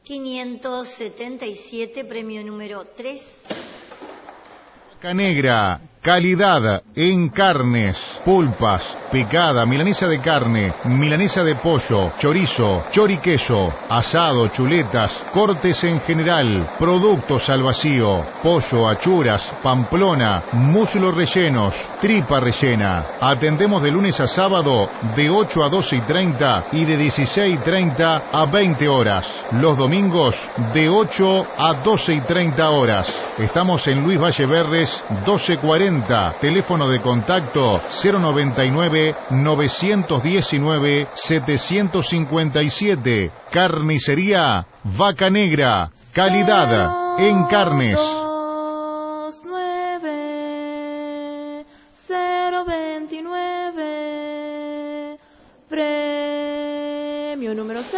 577, premio número 3. Vaca Negra, calidad en carnes, pulpas, picada, milanesa de carne, milanesa de pollo, chorizo, choriqueso, asado, chuletas, cortes en general, productos al vacío, pollo, achuras, pamplona, muslo rellenos, tripa rellena. Atendemos de lunes a sábado de 8 a 12:30 y de 16:30 a 20 horas. Los domingos de 8 a 12:30 horas. Estamos en Luis Valleverres 1240. Teléfono de contacto 099-919-757. Carnicería Vaca Negra. Calidad en carnes. 029. Premio número 6.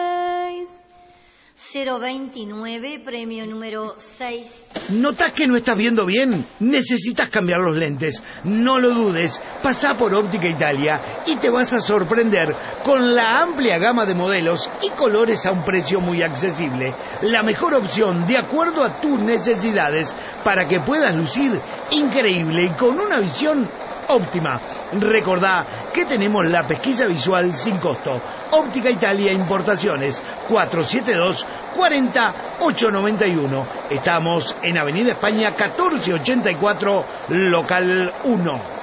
029, premio número 6. ¿Notas que no estás viendo bien? Necesitas cambiar los lentes. No lo dudes. Pasá por Óptica Italia y te vas a sorprender con la amplia gama de modelos y colores a un precio muy accesible. La mejor opción de acuerdo a tus necesidades para que puedas lucir increíble y con una visión óptima. Recordá que tenemos la pesquisa visual sin costo. Óptica Italia Importaciones 472-40-891. Estamos en Avenida España 1484, local 1.